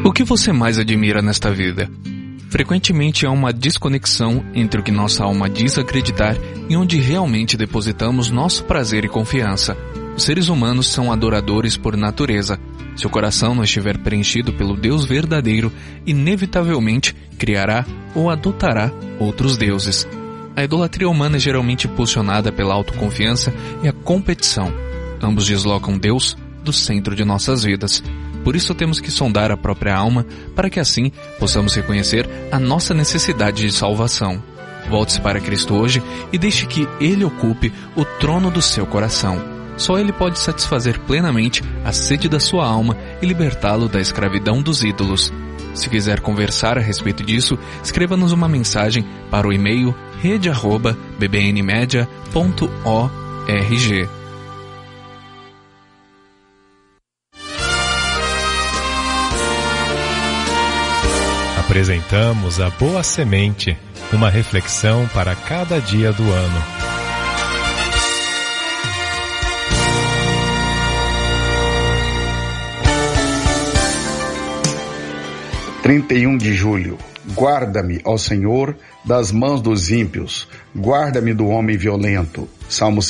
O que você mais admira nesta vida? Frequentemente há uma desconexão entre o que nossa alma diz acreditar e onde realmente depositamos nosso prazer e confiança. Os seres humanos são adoradores por natureza. Se o coração não estiver preenchido pelo Deus verdadeiro, inevitavelmente criará ou adotará outros deuses. A idolatria humana é geralmente impulsionada pela autoconfiança e a competição. Ambos deslocam Deus do centro de nossas vidas. Por isso temos que sondar a própria alma, para que assim possamos reconhecer a nossa necessidade de salvação. Volte-se para Cristo hoje e deixe que Ele ocupe o trono do seu coração. Só Ele pode satisfazer plenamente a sede da sua alma e libertá-lo da escravidão dos ídolos. Se quiser conversar a respeito disso, escreva-nos uma mensagem para o e-mail rede@bbnmedia.org. Apresentamos a Boa Semente, uma reflexão para cada dia do ano. (31 de julho). Guarda-me, ó Senhor, das mãos dos ímpios, guarda-me do homem violento. Salmo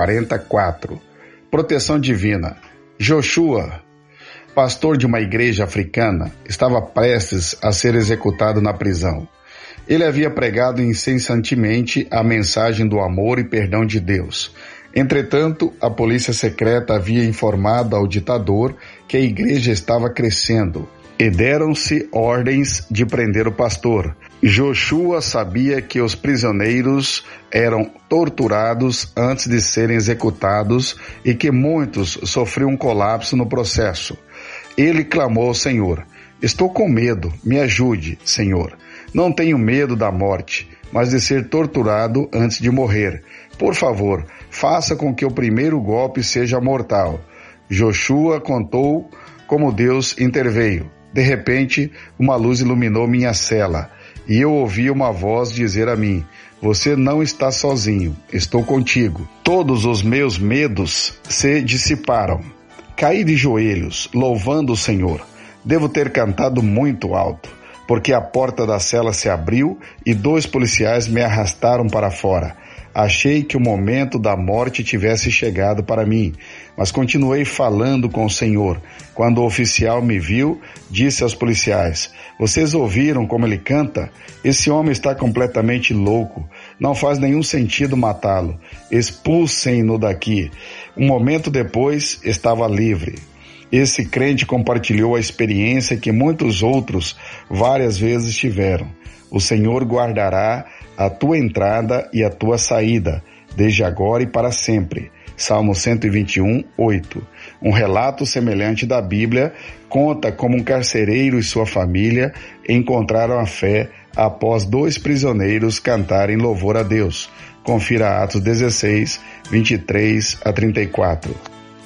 144. Proteção divina. Joshua, pastor de uma igreja africana, estava prestes a ser executado na prisão. Ele havia pregado incessantemente a mensagem do amor e perdão de Deus. Entretanto, a polícia secreta havia informado ao ditador que a igreja estava crescendo e deram-se ordens de prender o pastor. Joshua sabia que os prisioneiros eram torturados antes de serem executados e que muitos sofriam um colapso no processo. Ele clamou ao Senhor: estou com medo, me ajude, Senhor. Não tenho medo da morte, mas de ser torturado antes de morrer. Por favor, faça com que o primeiro golpe seja mortal. Joshua contou como Deus interveio. De repente, uma luz iluminou minha cela, e eu ouvi uma voz dizer a mim: você não está sozinho, estou contigo. Todos os meus medos se dissiparam. Caí de joelhos, louvando o Senhor. Devo ter cantado muito alto, porque a porta da cela se abriu e 2 policiais me arrastaram para fora. Achei que o momento da morte tivesse chegado para mim, mas continuei falando com o Senhor. Quando o oficial me viu, disse aos policiais: vocês ouviram como ele canta? Esse homem está completamente louco. Não faz nenhum sentido matá-lo. Expulsem-no daqui. Um momento depois, estava livre. Esse crente compartilhou a experiência que muitos outros várias vezes tiveram. O Senhor guardará a tua entrada e a tua saída, desde agora e para sempre. Salmo 121, 8. Um relato semelhante da Bíblia conta como um carcereiro e sua família encontraram a fé após 2 prisioneiros cantarem louvor a Deus. Confira Atos 16, 23 a 34.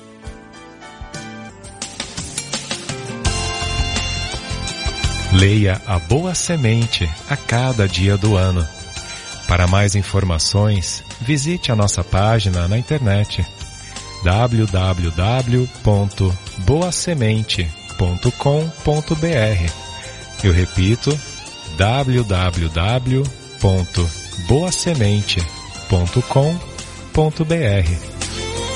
Leia a Boa Semente a cada dia do ano. Para mais informações, visite a nossa página na internet www.boasemente.com.br. Eu repito, www.boasemente.com.br.